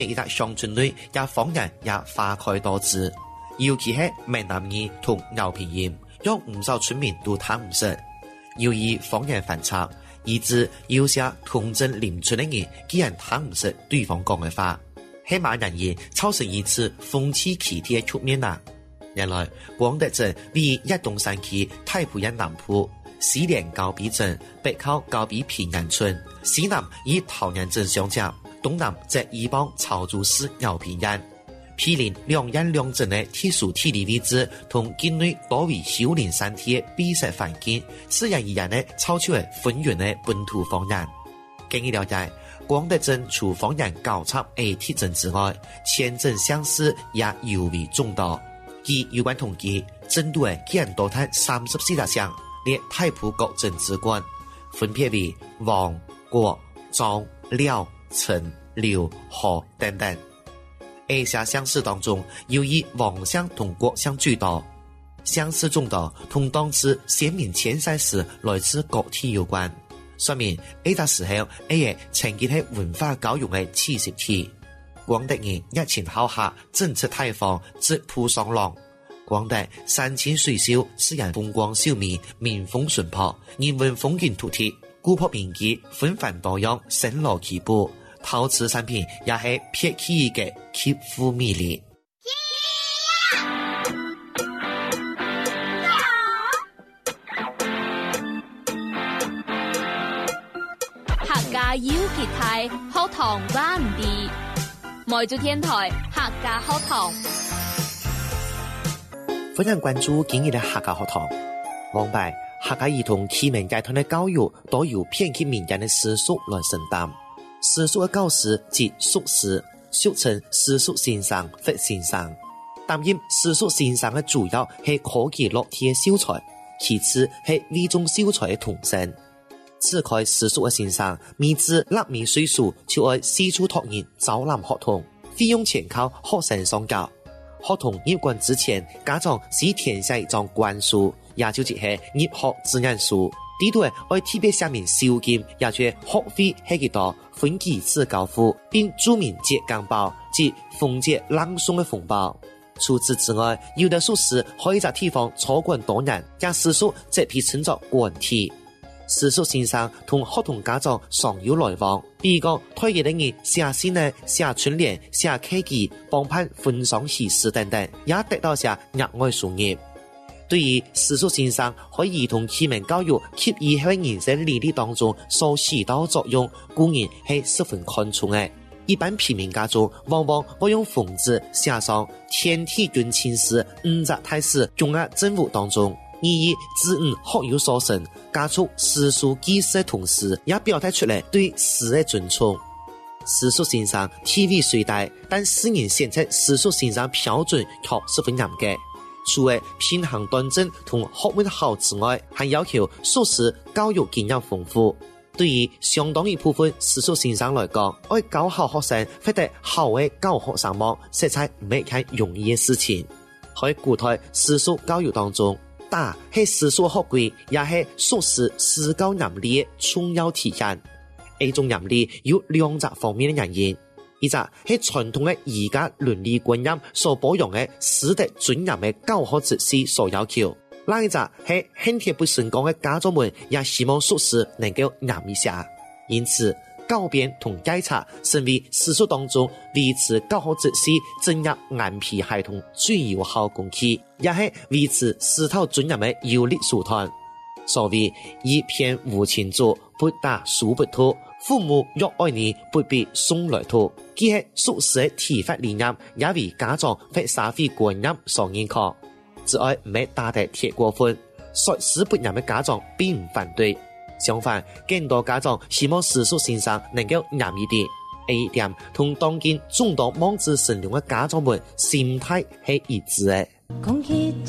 一笪鄉村裏也方言也花開多姿，尤其係閩南語同牛皮音，讓唔少村民都聽唔識。由於方言反差，以致有些同鎮鄰村的人竟然聽唔識對方講嘅話，係馬人言造成一次風氣奇特的局面啊！原來廣德鎮位於一東山區太浦鎮南部，西連高壁鎮，北靠高壁平安村，西南以桃源鎮相接，東南則依傍潮州市牛皮鎮。毗鄰兩岸兩鎮的特殊地理位置同境內多為丘陵山體的閉塞環境，自然而然的造就了紛紜的本土方言。經你了解，廣德鎮除方言高插A體鎮之外，前鎮鄉市也尤為眾多。據有關統計，鎮度嘅竟然多達34個鄉，列太浦各鎮之冠，分別為王、郭、莊、廖、陳、劉、何等等。A 些鄉市當中，由以王鄉同郭鄉最多。鄉市眾多，同當次先民遷徙時來自各地有關，說明呢個時候 A 曾經係文化教育嘅起始地。廣德人一前考下，政策開放，直撲上浪。廣德山清水秀，自然風光秀美，民風淳樸，人文風景獨特，古樸民居紛繁多樣，星羅棋布，陶瓷產品也係撇起嘅極富魅力。 客家要結態，學堂話唔掂。每週天台客家學堂， 歡迎關注今日的客家學堂。往擺客家兒童啟蒙階段的教育都由偏僻民間的師叔來承擔。師叔的教師即叔師，俗稱師叔先生、佛先生。擔任師叔先生的主要係科技落地的教材，其次係為中教材的童聲。自開師叔嘅先生，未至60米歲數就愛四處託人招攬學童，費用全靠學生上交。學童入關之前，家長是填寫一張關書，也就是入學指引書。呢度愛特別寫明收金，也就是學費係幾多，分幾次交付，並註明節綱包即奉節朗誦嘅封包。除此之外，有的宿舍可以在地方坐館多年，將師叔則被稱作館體。師叔先生同學童家長常有來往，比如講退役的人寫信呢、寫春聯、寫客記、幫辦婚喪喜事等等，也得到些額外收入。對於師叔先生喺兒童啟蒙教育及以後人生履歷當中所起到作用，固然係十分看重的。一般平民家中往往會用縫子寫上天體軍情事、五則太史、中央政務當中。以子女學有所成，加速師叔記事的同時，也表達出來對師的尊重。師叔先生地位雖大，但世人選擇師叔先生標準卻十分嚴格。除了品行端正同學問好之外，還要求碩士教育經驗豐富。對於相當一部分師叔先生來講，愛教好學生或者好嘅教學生網，實在唔係一件容易嘅事情。喺古代師叔教育當中，打係師叔學規，也係碩士師教嚴厲的重要體現。呢種嚴厲有兩個方面的原因，一個係傳統的儒家倫理觀念所保養的師德尊嚴的教學秩序所要求；另一個係恨鐵不成鋼的家長們也希望碩士能夠嚴一些。因此，教鞭同檢查成為師叔當中維持教學秩序、鎮壓眼皮系統最有效工具，也係維持師徒尊嚴的有力手段。所謂以偏無親族，不打書不吐；父母若愛你，不必送來吐。既係碩士的提法理念，也為家長或社會觀念所認可。只愛唔係打得鐵過分，率師不嚴的家長並唔反對。相反，更多家長希望師叔先生能夠嚴一點。呢一點同當今眾多望子成龍的家長們心態係一致的。